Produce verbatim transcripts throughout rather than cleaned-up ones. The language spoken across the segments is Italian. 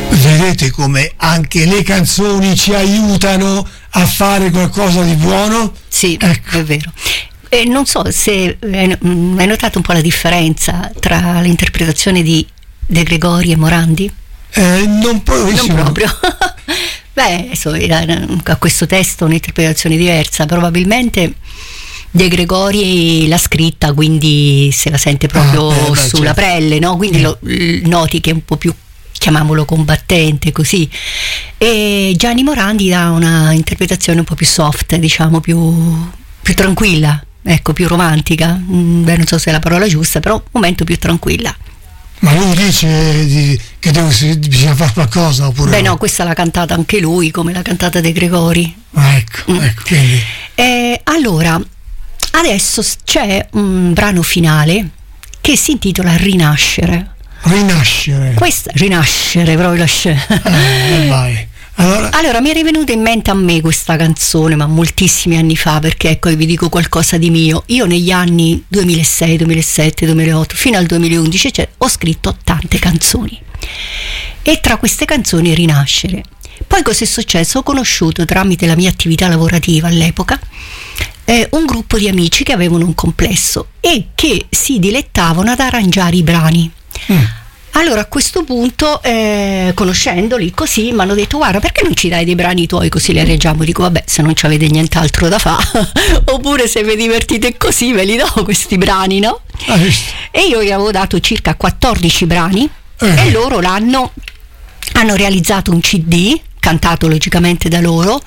Vedete come anche le canzoni ci aiutano a fare qualcosa di buono? Sì, ecco. È vero. E non so se hai notato un po' la differenza tra l'interpretazione di De Gregori e Morandi? Eh, non proprio. Non proprio. Beh, so, a questo testo un'interpretazione diversa, probabilmente De Gregori l'ha scritta, quindi se la sente proprio ah, beh, sulla certo. pelle, no? Quindi mm. lo, noti che è un po' più, chiamiamolo, combattente, così. E Gianni Morandi dà una interpretazione un po' più soft, diciamo, più, più tranquilla, ecco, più romantica. Beh, non so se è la parola giusta, però un momento più tranquilla. Ma lui dice di, che deve, bisogna fare qualcosa oppure Beh no? no, questa l'ha cantata anche lui, come l'ha cantata De Gregori. Ah, ecco, Mm. ecco, quindi. Eh, allora, adesso c'è un brano finale che si intitola Rinascere. Rinascere. Questa, rinascere, proprio la sc- Eh, vai. Allora, Allora, mi è rivenuta in mente a me questa canzone, ma moltissimi anni fa, perché ecco, vi dico qualcosa di mio. Io negli anni duemilasei, duemilasette, duemilaotto, fino al duemilaundici, cioè, ho scritto tante canzoni. E tra queste canzoni Rinascere. Poi cosa è successo? Ho conosciuto, tramite la mia attività lavorativa all'epoca, eh, un gruppo di amici che avevano un complesso e che si dilettavano ad arrangiare i brani. mm. Allora a questo punto, eh, conoscendoli così, mi hanno detto: guarda, perché non ci dai dei brani tuoi così li arrangiamo? Dico: vabbè, se non ci avete nient'altro da fare oppure se vi divertite così ve li do questi brani, no? Ah, visto. E io gli avevo dato circa quattordici brani Eh. e loro l'hanno hanno realizzato un C D cantato logicamente da loro,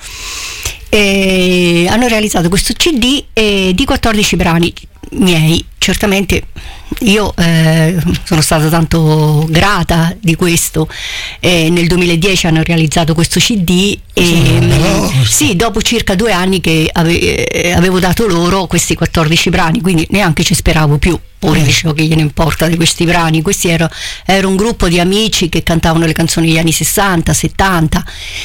e hanno realizzato questo C D eh, di quattordici brani miei. Certamente io eh, sono stata tanto grata di questo. Eh, nel duemiladieci hanno realizzato questo C D e Sì, no. sì, dopo circa due anni che ave- avevo dato loro questi quattordici brani, quindi neanche ci speravo più. Pure dicevo che gliene importa di questi brani. Questi era, era un gruppo di amici che cantavano le canzoni degli anni sessanta, settanta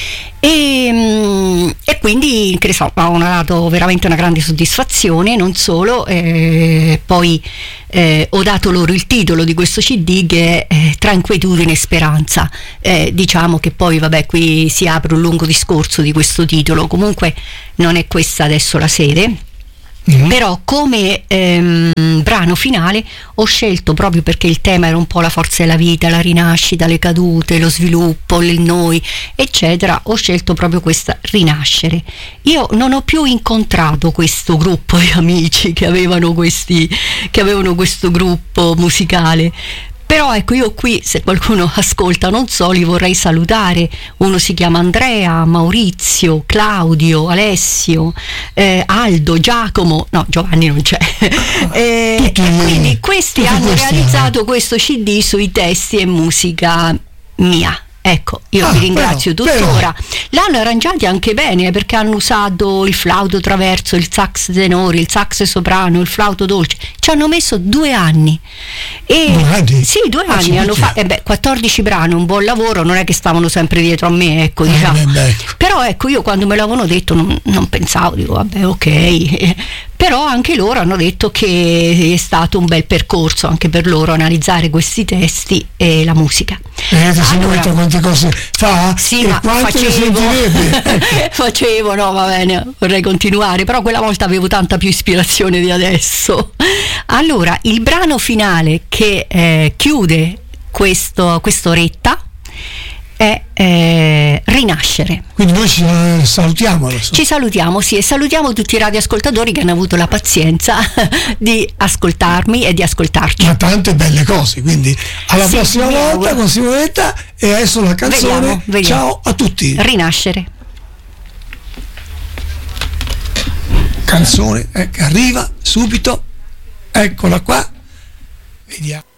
e, e quindi che ne so, mi hanno dato veramente una grande soddisfazione. Non solo, eh, poi eh, ho dato loro il titolo di questo C D che è eh, Tra inquietudine e speranza. Eh, diciamo che poi vabbè, qui si apre un lungo discorso di questo titolo, comunque non è questa adesso la sede. Mm-hmm. Però come ehm, brano finale ho scelto, proprio perché il tema era un po' la forza della vita, la rinascita, le cadute, lo sviluppo, il noi, eccetera, ho scelto proprio questa Rinascere. Io non ho più incontrato questo gruppo di amici che avevano questi che avevano questo gruppo musicale. Però ecco, io qui, se qualcuno ascolta, non so, li vorrei salutare. Uno si chiama Andrea, Maurizio, Claudio, Alessio, eh, Aldo, Giacomo, no, Giovanni non c'è. eh, Tutti, e quindi questi tutti hanno questi, realizzato questo C D sui testi e musica mia. Ecco, io Ah, vi ringrazio però, tuttora. però. L'hanno arrangiati anche bene, perché hanno usato il flauto traverso, il sax tenore, il sax soprano, il flauto dolce. Ci hanno messo due anni. E Due anni? sì, due Ah, anni hanno fatto. Eh beh, quattordici brani, un buon lavoro, non è che stavano sempre dietro a me, ecco, diciamo. Eh, beh, ecco. Però ecco, io quando me l'avevano detto non, non pensavo, dico vabbè, ok. Però anche loro hanno detto che è stato un bel percorso anche per loro analizzare questi testi e la musica. Vedete, Allora, signoretta, quante cose fa sì, e ma quante ne facevo, sentirebbe. facevo, no, va bene, vorrei continuare, però quella volta avevo tanta più ispirazione di adesso. Allora, il brano finale che eh, chiude questo, quest'oretta è eh, Rinascere. Quindi noi ci salutiamo adesso. Ci salutiamo, sì, e salutiamo tutti i radioascoltatori che hanno avuto la pazienza di ascoltarmi e di ascoltarci. Ma tante belle cose, quindi alla Sì, prossima mi volta auguro. con Simonetta, e adesso la canzone. Vediamo, vediamo. Ciao a tutti. Rinascere. Canzone eh, che arriva subito, eccola qua, vediamo.